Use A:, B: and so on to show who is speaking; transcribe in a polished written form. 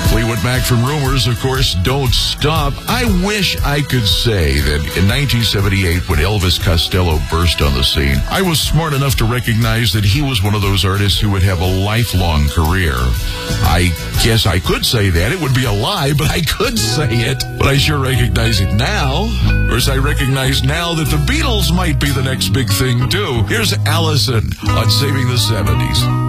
A: Fleetwood Mac from Rumors, of course, Don't Stop. I wish I could say that in 1978, when Elvis Costello burst on the scene, I was smart enough to recognize that he was one of those artists who would have a lifelong career. I guess I could say that. It would be a lie, but I could say it. But I sure recognize it now. Of course, I recognize now that the Beatles might be the next big thing, too. Here's Allison on Saving the 70s.